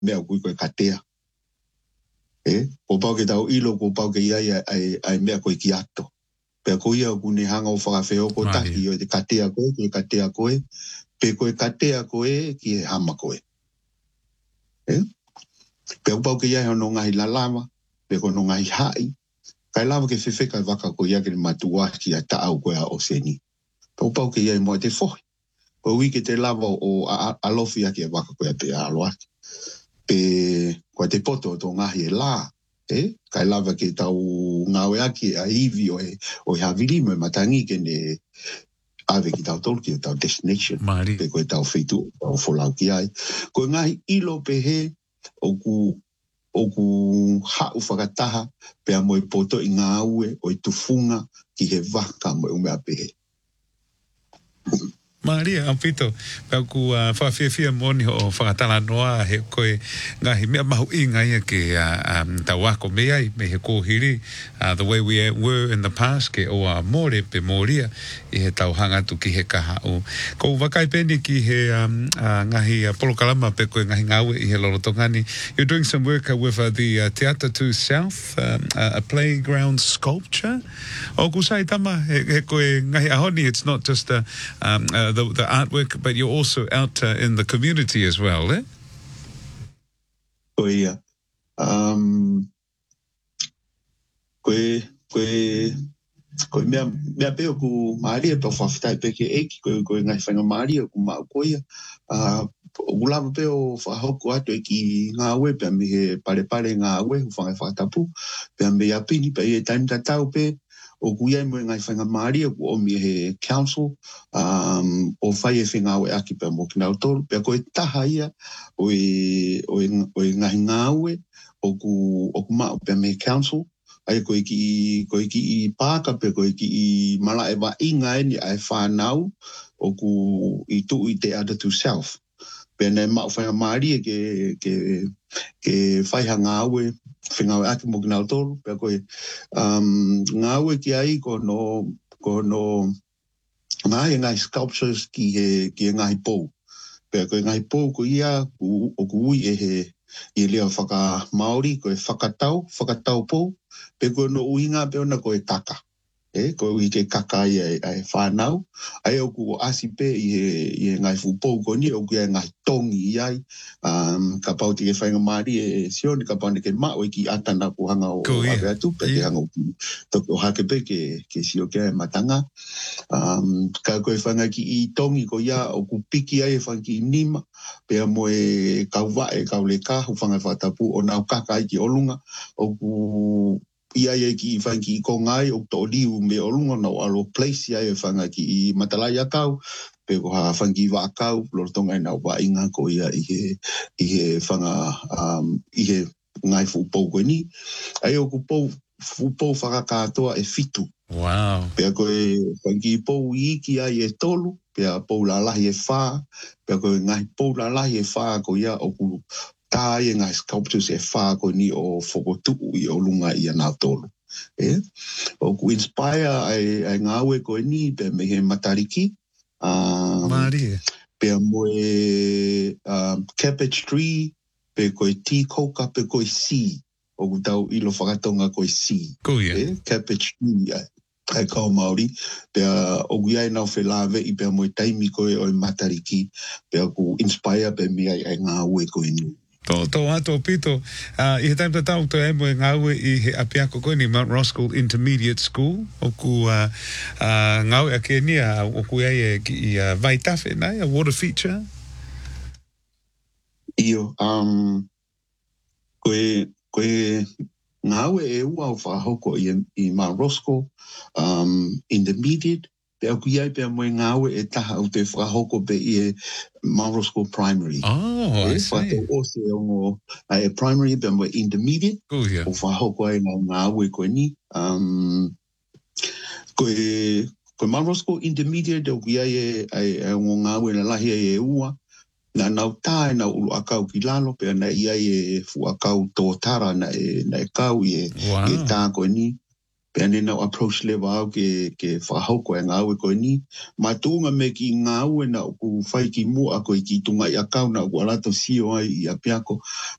mea kui koe katea. O pau ke tau ilo, ko pau ke iai ai mea koe ki ato. Pea ko ia kune hanga o whakawheo ko taki, o te katea koe, pe koe katea koe ki he hama koe. Pea upau ke iai hono ngahi lalama, pe kono ngahi hai, kai lava ke whiwheka waka ko ia ke matua ki a ta au koe a oseni. Pea upau ke iai moa te whohi. O wike te lava o alofi aki a waka koe a te aloaki. Pe koe te poto o tō ngahi e lā, kai lava ke tau ngawe aki a iwi o haviri me matangi ke ne ave ki tau tolki o tau destination. Mari. Pe koe tau whitu o wholau ki ai. Koe ngahi ilo pe he o ku hau whakataha pe a moe poto i ngā aue o i tufunga ki he waka moe umea pe he. Maria, Ampito, pau ku whawhiawhia moni o whakatala noa he koe ngahi mea mahu I ngai ke tau ako mea I me he kōhiri, the way we were in the past ke o a more pe moria I he tau hangatu ki he kaha o. Ko wakai peni ki he ngahi polokalama pe koe ngahi ngawe I he lorotongani. You're doing some work with the Teatro to South, a playground sculpture. O kusai tama he koe ngahi ahoni, it's not just the artwork, but you're also out in the community as well, eh? Koe ia. Koe mea peo ku Maria pe whawhitai pe ke eki, koe ngai whainga Maria ku mau koe ia. O lava peo whahoku atu eki ngā ue, pea me he pare ngā ue, whangai whakatapu, pea me apini, pea I e taimi tatau pe, o kuiai mo ngai whainga Maria ku o mi he council, o whai e whinga ue aki pea mo kina autoru, pea koe taha ia o ngahi ngā ue, o ku mao pea me council, ai koe ki I pāka pe koe ki I mala e wa inga e ni ai whanau o ku I tu I te ada to self. Pea nei mao whainga Maria ke whaiha ngā ue, whinga ue aki mo kina autoru, pea koe ngā ue ki ai ko no ngā ngai sculptures ki he ngai pou. Pea koe ngai pou ko ia o ku ui e lea whaka Māori, koe whakatau pou, pe koe no uinga pe ona koe kaka. Koe ui ke kaka I whanau, ai o ku asi pe I he ngai whupou ko ni, o ku ia ngai tongi I ai, ka pau te ke whainga Māori e sioni, ka pau ne ke mao ki atana ku hanga o awe atu, pe ke hanga o hake pe ke sio ke matanga. Ka koe whanga ki I tongi ko ia, o ku piki ai e whanga ki I nima, pe a moe kauwae, kaule ka, hu whanga whatapu, o nau kaka ai ki olunga, o ku ia e ki I whangi I kongai o to liu me olunga na o alo place ia e whanga ki I matalai a kau, pe ko ha whangi wa kau, lortonga na wa inga ko ia I he whanga, I he ngai whupou koe ni. Ai o ku whupou whakakatoa e fitu. Wow. Pea koe whangi pou I ki ai e tolu, pea pou lalahi e whaa, pea koe ngai pou lalahi e whaa ko ia o ku tā e ngai sculptures e whaa ko ni o whokotuku I o lunga I a nā tolu. O ku inspire ai ngā ue koe ni, pe me he matariki. Maria. Pea moe cabbage tree, pe koe tea coca, pe koe si. O ku tau ilo whakatonga koe si. Kuia. Cabbage tree ai kau Māori. Pea o guiai nau whelawe I pea moe taimi koe o matariki. Pea ku inspire pe me ai ngā ue koe ni. Tō ato pito, I he taim tatau to e moe ngaue I he apiako koe ni Mount Roskill Intermediate School, o ku ngaue a kenia, o ku e ki I Vaitafe, nai, a water feature? Iyo, koe ngaue e ua o whahoko I Mount Roskill, Intermediate, pea ku iai pea moe ngaue e taha o te whahoko pe I Mount Roskill Primary. Oh, I see. Whato o se ongo ai primary pe moe intermediate. Kuia. O whahoko ai ngaue koe ni. Koe Mount Roskill Intermediate o ki ai e ongo ngaue na lahi ai e ua. Na nau tae na ulu akau ki lalo, pea na iai e fu akau tō tara na e kau I e tā koe ni. Pe ane na approach le wao ke whahauko e ngāu e koe ni. Ma tūnga me ki ngāu e na ku whai ki mua koe ki tunga i akau na ku alato sio ai i a piako.